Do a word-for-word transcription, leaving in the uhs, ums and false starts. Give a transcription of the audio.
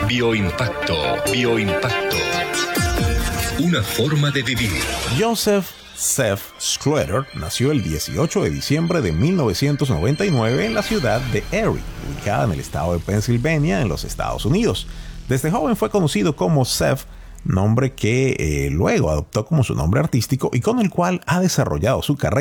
Bioimpacto, bioimpacto. Una forma de vivir. Joseph Seth Schroeder nació el dieciocho de diciembre de mil novecientos noventa y nueve en la ciudad de Erie, ubicada en el estado de Pensilvania, en los Estados Unidos. Desde joven fue conocido como Seth, nombre que eh, luego adoptó como su nombre artístico y con el cual ha desarrollado su carrera